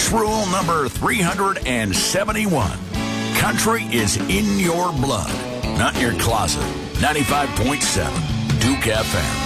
House rule number 371. Country is in your blood, not in your closet. 95.7 Duke FM.